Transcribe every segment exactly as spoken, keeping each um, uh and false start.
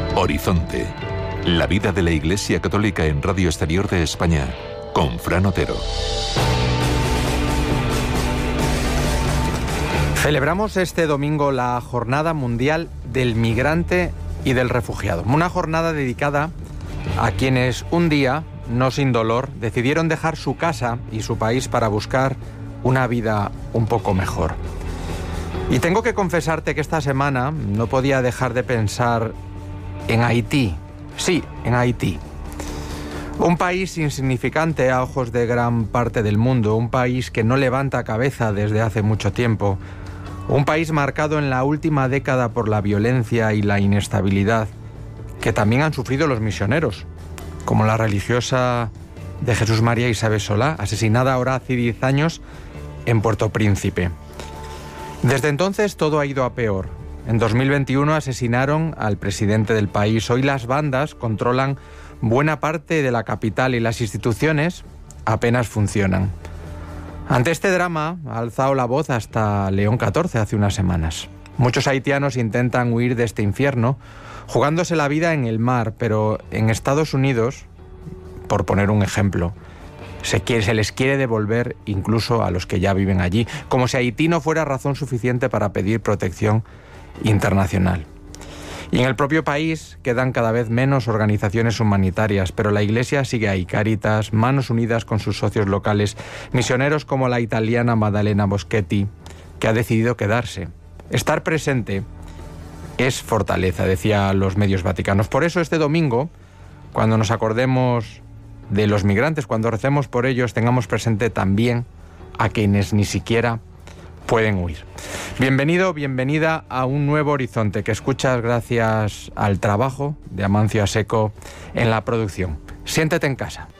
Horizonte. La vida de la Iglesia Católica en Radio Exterior de España, con Fran Otero. Celebramos este domingo la Jornada Mundial del Migrante y del Refugiado. Una jornada dedicada a quienes un día, no sin dolor, decidieron dejar su casa y su país para buscar una vida un poco mejor. Y tengo que confesarte que esta semana no podía dejar de pensar en Haití. Sí, en Haití. Un país insignificante a ojos de gran parte del mundo, un país que no levanta cabeza desde hace mucho tiempo, un país marcado en la última década por la violencia y la inestabilidad, que también han sufrido los misioneros, como la religiosa de Jesús María Isabel Solá, asesinada ahora hace diez años en Puerto Príncipe. Desde entonces todo ha ido a peor. En dos mil veintiuno asesinaron al presidente del país. Hoy las bandas controlan buena parte de la capital y las instituciones apenas funcionan. Ante este drama ha alzado la voz hasta León catorce hace unas semanas. Muchos haitianos intentan huir de este infierno, jugándose la vida en el mar, pero en Estados Unidos, por poner un ejemplo, se, quiere, se les quiere devolver incluso a los que ya viven allí, como si Haití no fuera razón suficiente para pedir protección internacional. Y en el propio país quedan cada vez menos organizaciones humanitarias, pero la Iglesia sigue ahí, Cáritas, Manos Unidas con sus socios locales, misioneros como la italiana Maddalena Boschetti, que ha decidido quedarse. Estar presente es fortaleza, decía los medios vaticanos. Por eso este domingo, cuando nos acordemos de los migrantes, cuando recemos por ellos, tengamos presente también a quienes ni siquiera pueden huir. Bienvenido, bienvenida a un nuevo horizonte que escuchas gracias al trabajo de Amancio Aseco en la producción. Siéntete en casa.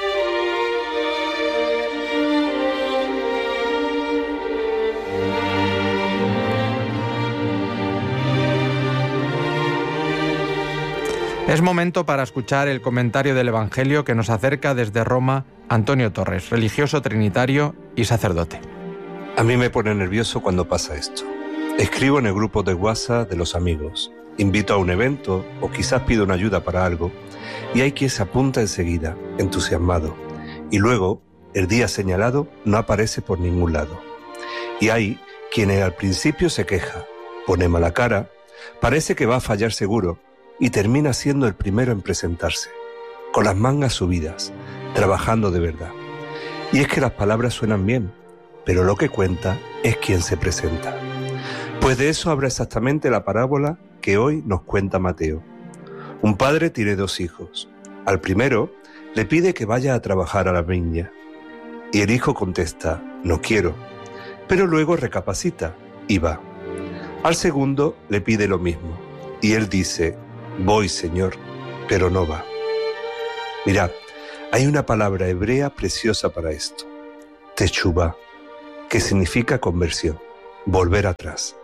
Es momento para escuchar el comentario del Evangelio que nos acerca desde Roma Antonio Torres, religioso trinitario y sacerdote. A mí me pone nervioso cuando pasa esto. Escribo en el grupo de WhatsApp de los amigos, invito a un evento o quizás pido una ayuda para algo y hay quien se apunta enseguida, entusiasmado, y luego, el día señalado, no aparece por ningún lado. Y hay quien al principio se queja, pone mala cara, parece que va a fallar seguro y termina siendo el primero en presentarse, con las mangas subidas, trabajando de verdad. Y es que las palabras suenan bien, pero lo que cuenta es quién se presenta. Pues de eso habla exactamente la parábola que hoy nos cuenta Mateo. Un padre tiene dos hijos. Al primero le pide que vaya a trabajar a la viña. Y el hijo contesta, no quiero. Pero luego recapacita y va. Al segundo le pide lo mismo. Y él dice, voy, Señor, pero no va. Mirad, hay una palabra hebrea preciosa para esto. Teshuvá, que significa conversión, volver atrás.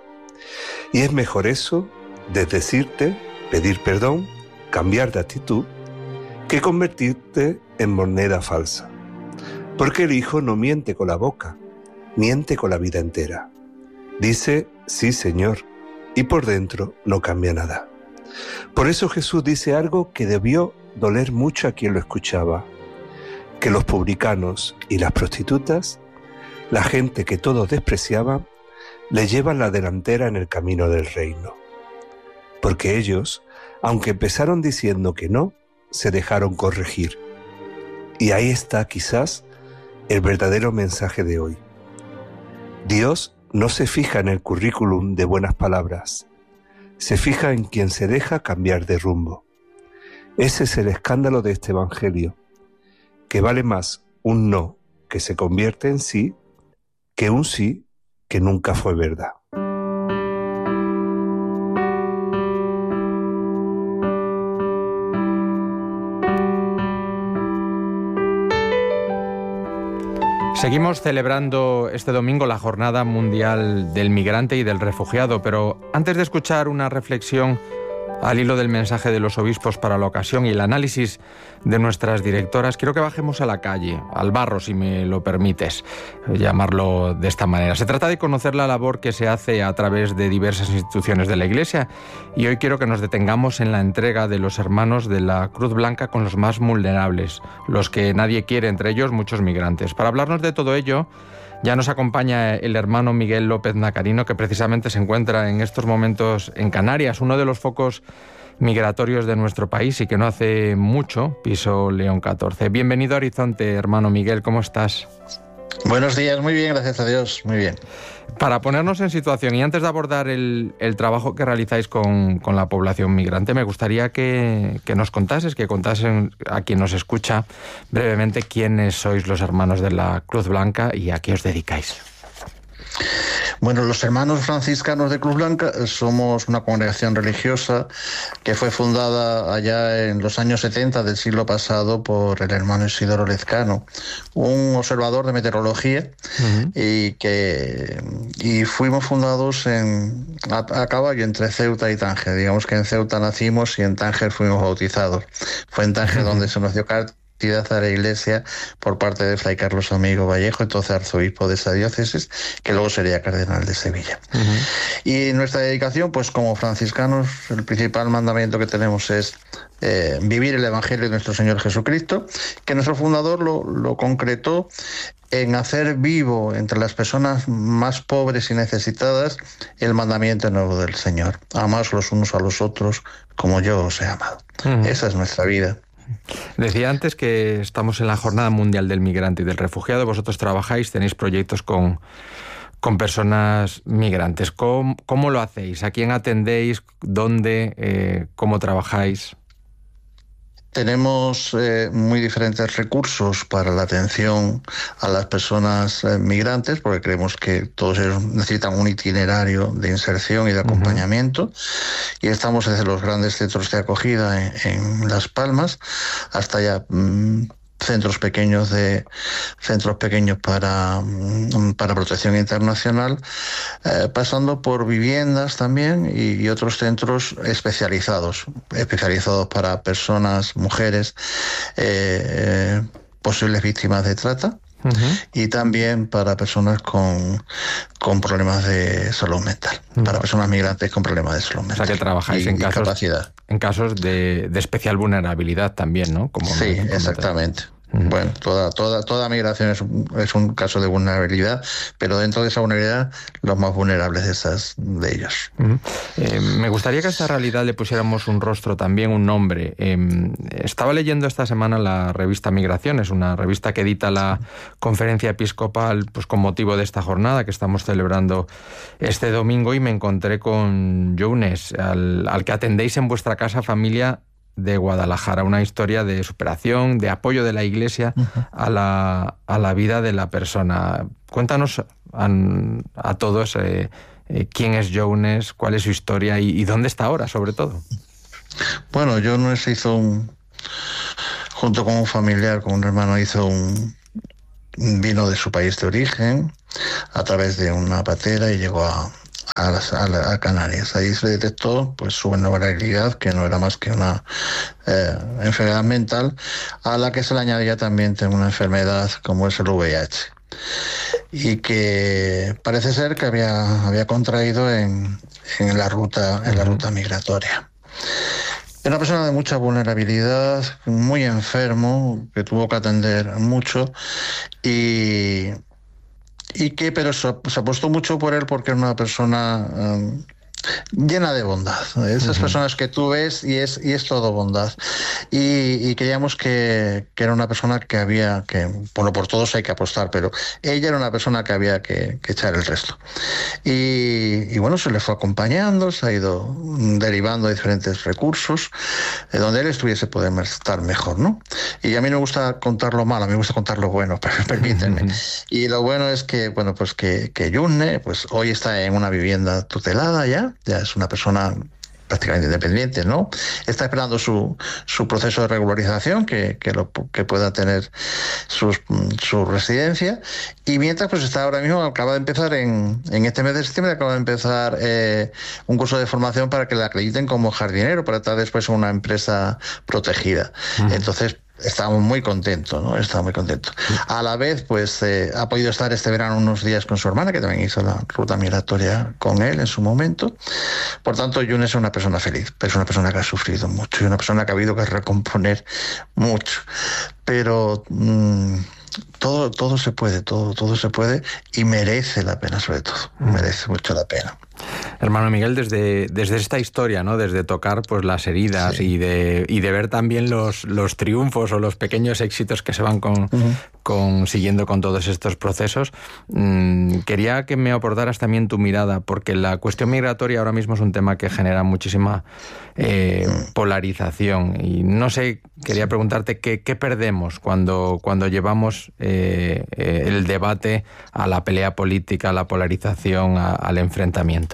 Y es mejor eso, desdecirte, pedir perdón, cambiar de actitud, que convertirte en moneda falsa. Porque el Hijo no miente con la boca, miente con la vida entera. Dice, sí, Señor, y por dentro no cambia nada. Por eso Jesús dice algo que debió doler mucho a quien lo escuchaba, que los publicanos y las prostitutas, la gente que todos despreciaban, le llevan la delantera en el camino del reino. Porque ellos, aunque empezaron diciendo que no, se dejaron corregir. Y ahí está quizás el verdadero mensaje de hoy. Dios no se fija en el currículum de buenas palabras, se fija en quien se deja cambiar de rumbo. Ese es el escándalo de este evangelio, que vale más un no que se convierte en sí que un sí que nunca fue verdad. Seguimos celebrando este domingo la Jornada Mundial del Migrante y del Refugiado, pero antes de escuchar una reflexión al hilo del mensaje de los obispos para la ocasión y el análisis de nuestras directoras, quiero que bajemos a la calle, al barro, si me lo permites llamarlo de esta manera. Se trata de conocer la labor que se hace a través de diversas instituciones de la Iglesia, y hoy quiero que nos detengamos en la entrega de los hermanos de la Cruz Blanca con los más vulnerables, los que nadie quiere, entre ellos muchos migrantes. Para hablarnos de todo ello, ya nos acompaña el hermano Miguel López Nacarino, que precisamente se encuentra en estos momentos en Canarias, uno de los focos migratorios de nuestro país, y que no hace mucho pisó León catorce. Bienvenido a Horizonte, hermano Miguel, ¿cómo estás? Buenos días, muy bien, gracias a Dios, muy bien. Para ponernos en situación, y antes de abordar el, el trabajo que realizáis con, con la población migrante, me gustaría que, que nos contases, que contasen a quien nos escucha brevemente quiénes sois los hermanos de la Cruz Blanca y a qué os dedicáis. Bueno, los hermanos franciscanos de Cruz Blanca somos una congregación religiosa que fue fundada allá en los años setenta del siglo pasado por el hermano Isidoro Lezcano, un observador de meteorología, uh-huh. y que y fuimos fundados en, a, a caballo entre Ceuta y Tánger. Digamos que en Ceuta nacimos y en Tánger fuimos bautizados. Fue en Tánger uh-huh. donde se nos dio carta a la Iglesia por parte de Fray Carlos Amigo Vallejo, entonces arzobispo de esa diócesis, que luego sería cardenal de Sevilla. Uh-huh. Y nuestra dedicación, pues como franciscanos, el principal mandamiento que tenemos es eh, vivir el Evangelio de nuestro Señor Jesucristo, que nuestro fundador lo, lo concretó en hacer vivo entre las personas más pobres y necesitadas el mandamiento nuevo del Señor: amaos los unos a los otros como yo os he amado. Uh-huh. Esa es nuestra vida. Decía antes que estamos en la Jornada Mundial del Migrante y del Refugiado. Vosotros trabajáis, tenéis proyectos con, con personas migrantes. ¿Cómo, cómo lo hacéis? ¿A quién atendéis? ¿Dónde? Eh, ¿Cómo trabajáis? Tenemos eh, muy diferentes recursos para la atención a las personas eh, migrantes, porque creemos que todos ellos necesitan un itinerario de inserción y de acompañamiento. Uh-huh. Y estamos desde los grandes centros de acogida en, en Las Palmas hasta ya mmm, centros pequeños de centros pequeños para, para protección internacional, eh, pasando por viviendas también y, y otros centros especializados, especializados para personas, mujeres, eh, eh, posibles víctimas de trata. Uh-huh. Y también para personas con, con problemas de salud mental, uh-huh. para personas migrantes con problemas de salud mental. O sea, que trabajáis y, en, y casos, capacidad. en casos de, de especial vulnerabilidad también, ¿no? Como sí, exactamente. Uh-huh. Bueno, toda, toda, toda migración es un, es un caso de vulnerabilidad, pero dentro de esa vulnerabilidad, los más vulnerables de, esas, de ellos. Uh-huh. Eh, me gustaría que a esta realidad le pusiéramos un rostro también, un nombre. Eh, estaba leyendo esta semana la revista Migraciones, una revista que edita la Conferencia Episcopal, pues con motivo de esta jornada que estamos celebrando este domingo, y me encontré con Younes, al, al que atendéis en vuestra casa familia de Guadalajara, una historia de superación, de apoyo de la Iglesia uh-huh. a la, a la vida de la persona. Cuéntanos a, a todos eh, eh, quién es Younes, cuál es su historia y, y dónde está ahora, sobre todo. Bueno, Younes hizo un, junto con un familiar, con un hermano, hizo un, vino de su país de origen a través de una patera y llegó a A, las, a, la, a Canarias. Ahí se detectó pues su vulnerabilidad, que no era más que una eh, enfermedad mental, a la que se le añadía también una enfermedad como es el V I H, y que parece ser que había, había contraído en, en la ruta, en la ruta migratoria. Era una persona de mucha vulnerabilidad, muy enfermo, que tuvo que atender mucho, y y que pero se, se apostó mucho por él porque era una persona um, llena de bondad. Esas uh-huh. personas que tú ves y es y es todo bondad. Y, y creíamos que, que era una persona que había que, bueno, por todos hay que apostar, pero ella era una persona que había que, que echar el resto. Y, y bueno, se le fue acompañando, se ha ido derivando de diferentes recursos, eh, donde él estuviese poder estar mejor, ¿no? Y a mí no me gusta contar lo malo, a mí me gusta contar lo bueno, permítanme. Uh-huh. Y lo bueno es que, bueno, pues que, que Younes, pues hoy está en una vivienda tutelada ya, ya es una persona prácticamente independientes, ¿no? Está esperando su, su proceso de regularización, que, que, lo, que pueda tener sus, su residencia, y mientras pues está ahora mismo, acaba de empezar en, en este mes de septiembre, acaba de empezar eh, un curso de formación para que le acrediten como jardinero, para estar después en una empresa protegida. Uh-huh. Entonces, estamos muy contentos, ¿no? Estamos muy contentos. A la vez, pues, eh, ha podido estar este verano unos días con su hermana, que también hizo la ruta migratoria con él en su momento. Por tanto, Yune es una persona feliz, pero es una persona que ha sufrido mucho y una persona que ha habido que recomponer mucho. Pero mmm, todo, todo se puede, todo, todo se puede y merece la pena, sobre todo. Merece mucho la pena. Hermano Miguel, desde, desde esta historia, ¿no? Desde tocar pues las heridas, sí. y de y de ver también los, los triunfos o los pequeños éxitos que se van con, uh-huh. consiguiendo con todos estos procesos, mmm, quería que me aportaras también tu mirada, porque la cuestión migratoria ahora mismo es un tema que genera muchísima eh, uh-huh. polarización, y no sé, quería sí. preguntarte qué, qué perdemos cuando, cuando llevamos eh, eh, el debate a la pelea política, a la polarización, a, al enfrentamiento.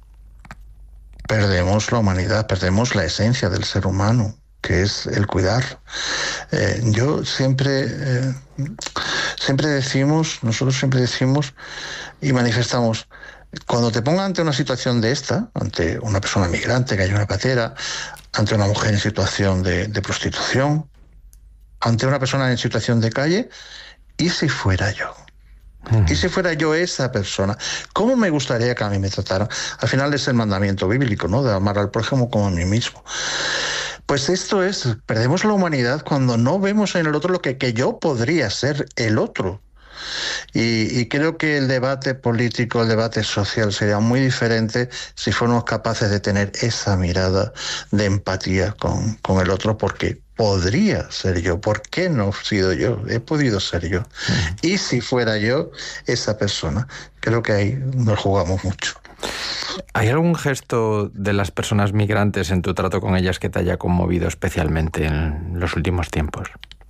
Perdemos la humanidad, perdemos la esencia del ser humano, que es el cuidar. Eh, yo siempre, eh, siempre decimos, nosotros siempre decimos y manifestamos, cuando te pongan ante una situación de esta, ante una persona migrante que hay una patera, ante una mujer en situación de, de prostitución, ante una persona en situación de calle, ¿y si fuera yo? ¿Y si fuera yo esa persona? ¿Cómo me gustaría que a mí me trataran? Al final es el mandamiento bíblico, ¿no? De amar al prójimo como a mí mismo. Pues esto es, perdemos la humanidad cuando no vemos en el otro lo que, que yo podría ser el otro. Y, y creo que el debate político, el debate social sería muy diferente si fuéramos capaces de tener esa mirada de empatía con, con el otro, porque podría ser yo. ¿Por qué no he sido yo? He podido ser yo. Uh-huh. Y si fuera yo esa persona, creo que ahí nos jugamos mucho. ¿Hay algún gesto de las personas migrantes en tu trato con ellas que te haya conmovido especialmente en los últimos tiempos?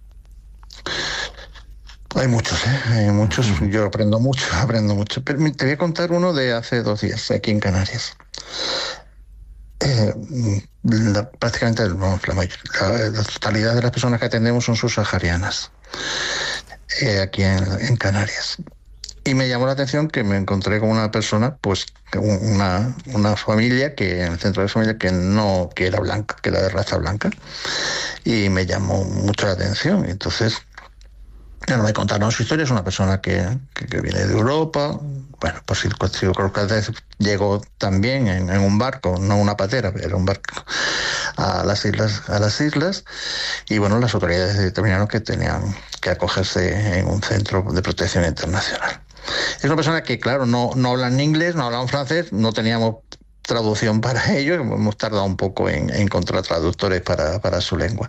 Hay muchos, ¿eh? Hay muchos. Yo aprendo mucho, aprendo mucho. Pero te voy a contar uno de hace dos días, aquí en Canarias. Eh, la, prácticamente bueno, la, mayor, la, la totalidad de las personas que atendemos son subsaharianas, eh, aquí en, en Canarias. Y me llamó la atención que me encontré con una persona, pues una, una familia, que en el centro de familia, que no, que era blanca, que era de raza blanca, y me llamó mucho la atención. Entonces, bueno, me contaron su historia. Es una persona que, que, que viene de Europa. Bueno, pues sí, creo que llegó también en, en un barco, no una patera, pero era un barco a las islas, a las islas. Y bueno, las autoridades determinaron que tenían que acogerse en un centro de protección internacional. Es una persona que, claro, no, no hablan inglés, no hablan francés, no teníamos traducción para ello, hemos tardado un poco en, en encontrar traductores para, para su lengua.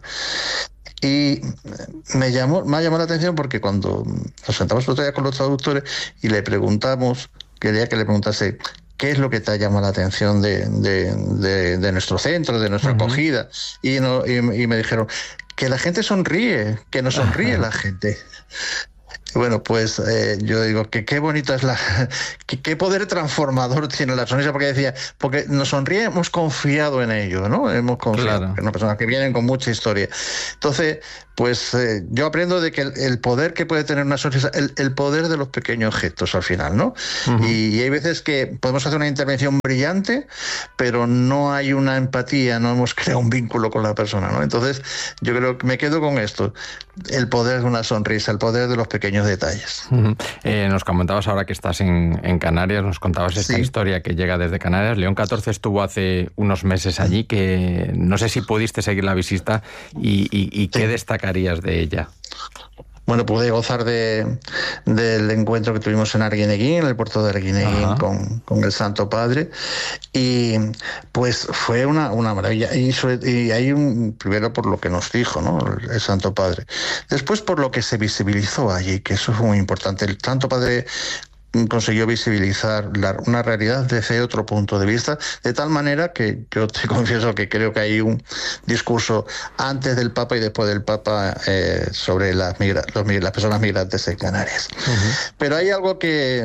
Y me llamó, me ha llamado la atención porque cuando nos sentamos otro día con los traductores y le preguntamos, quería que le preguntase qué es lo que te ha llamado la atención de, de, de, de nuestro centro, de nuestra uh-huh. acogida, y, no, y, y me dijeron que la gente sonríe, que nos sonríe uh-huh. la gente. Bueno, pues eh, yo digo que qué bonita es la... que, qué poder transformador tiene la sonrisa, porque decía, porque nos sonríe, hemos confiado en ello, ¿no? Hemos confiado claro. en una persona que vienen con mucha historia. Entonces, pues eh, yo aprendo de que el, el poder que puede tener una sonrisa, el, el poder de los pequeños gestos al final, ¿no? Uh-huh. Y, y hay veces que podemos hacer una intervención brillante, pero no hay una empatía, no hemos creado un vínculo con la persona, ¿no? Entonces, yo creo que me quedo con esto, el poder de una sonrisa, el poder de los pequeños detalles. Uh-huh. Eh, nos comentabas ahora que estás en, en Canarias, nos contabas esta sí. historia que llega desde Canarias. León catorce estuvo hace unos meses allí, que no sé si pudiste seguir la visita y, y, y qué sí. destacarías de ella. Bueno, pude gozar de, del encuentro que tuvimos en Arguineguín, en el puerto de Arguineguín, con, con el Santo Padre, y pues fue una, una maravilla. Y, y hay un, primero por lo que nos dijo, ¿no?, el, el Santo Padre. Después por lo que se visibilizó allí, que eso fue muy importante. El Santo Padre consiguió visibilizar la, una realidad desde otro punto de vista, de tal manera que yo te confieso que creo que hay un discurso antes del Papa y después del Papa eh, sobre las, migra- los, las personas migrantes en Canarias. Uh-huh. Pero hay algo que,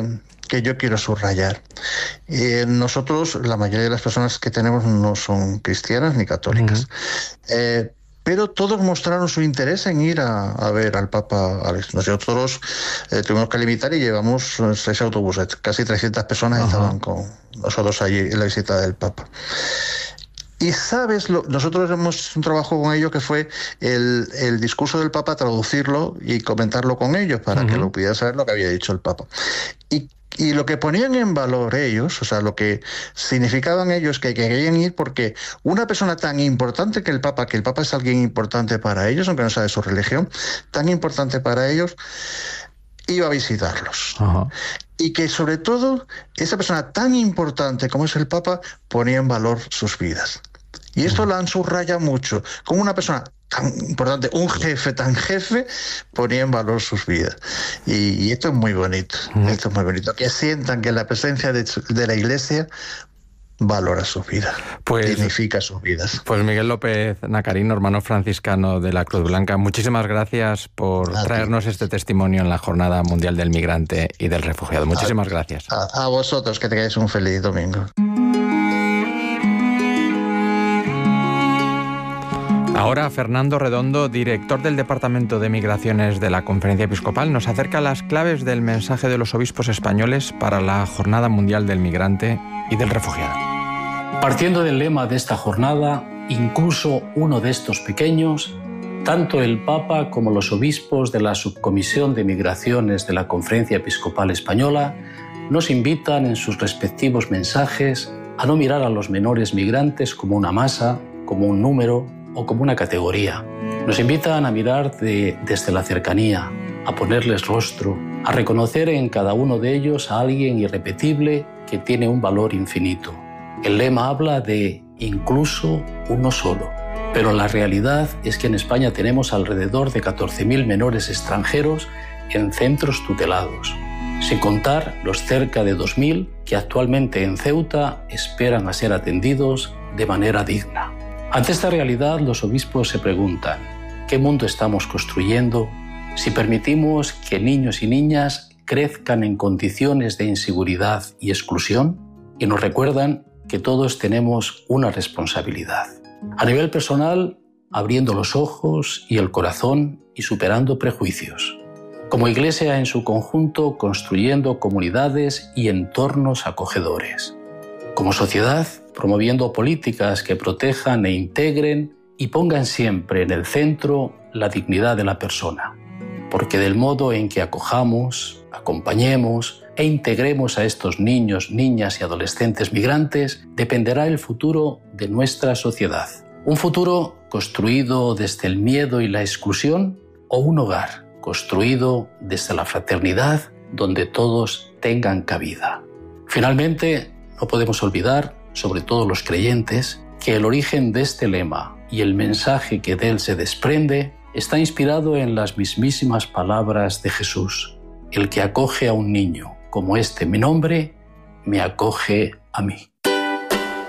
que yo quiero subrayar. Eh, nosotros, la mayoría de las personas que tenemos no son cristianas ni católicas. Uh-huh. Eh, Pero todos mostraron su interés en ir a, a ver al Papa Alex. Nosotros eh, tuvimos que limitar y llevamos seis autobuses. Casi trescientas personas Ajá. estaban con nosotros allí en la visita del Papa. Y sabes, lo, nosotros hemos hecho un trabajo con ellos que fue el, el discurso del Papa, traducirlo y comentarlo con ellos para uh-huh. que lo pudieran saber lo que había dicho el Papa. Y Y lo que ponían en valor ellos, o sea, lo que significaban ellos que querían ir porque una persona tan importante que el Papa, que el Papa es alguien importante para ellos, aunque no sea de su religión, tan importante para ellos, iba a visitarlos. Ajá. Y que sobre todo esa persona tan importante como es el Papa ponía en valor sus vidas. Y esto lo han subrayado mucho, como una persona tan importante, un jefe tan jefe, ponía en valor sus vidas. Y, y esto es muy bonito, mm. esto es muy bonito, que sientan que la presencia de, de la Iglesia valora sus vidas, pues, dignifica sus vidas. Pues Miguel López Nacarino, hermano franciscano de la Cruz Blanca, muchísimas gracias por a traernos ti. este testimonio en la Jornada Mundial del Migrante y del Refugiado. Muchísimas a, gracias. A, a vosotros, que tengáis un feliz domingo. Ahora Fernando Redondo, director del Departamento de Migraciones de la Conferencia Episcopal, nos acerca las claves del mensaje de los obispos españoles para la Jornada Mundial del Migrante y del Refugiado. Partiendo del lema de esta jornada, incluso uno de estos pequeños, tanto el Papa como los obispos de la Subcomisión de Migraciones de la Conferencia Episcopal Española nos invitan en sus respectivos mensajes a no mirar a los menores migrantes como una masa, como un número o como una categoría. Nos invitan a mirar de, desde la cercanía, a ponerles rostro, a reconocer en cada uno de ellos a alguien irrepetible que tiene un valor infinito. El lema habla de incluso uno solo, pero la realidad es que en España tenemos alrededor de catorce mil menores extranjeros en centros tutelados, sin contar los cerca de dos mil que actualmente en Ceuta esperan a ser atendidos de manera digna. Ante esta realidad, los obispos se preguntan, ¿qué mundo estamos construyendo si permitimos que niños y niñas crezcan en condiciones de inseguridad y exclusión? Y nos recuerdan que todos tenemos una responsabilidad. A nivel personal, abriendo los ojos y el corazón y superando prejuicios. Como Iglesia en su conjunto, construyendo comunidades y entornos acogedores. Como sociedad, promoviendo políticas que protejan e integren y pongan siempre en el centro la dignidad de la persona. Porque del modo en que acojamos, acompañemos e integremos a estos niños, niñas y adolescentes migrantes, dependerá el futuro de nuestra sociedad. Un futuro construido desde el miedo y la exclusión, o un hogar construido desde la fraternidad, donde todos tengan cabida. Finalmente, no podemos olvidar, sobre todo los creyentes, que el origen de este lema y el mensaje que de él se desprende está inspirado en las mismísimas palabras de Jesús. El que acoge a un niño como este mi nombre, me acoge a mí.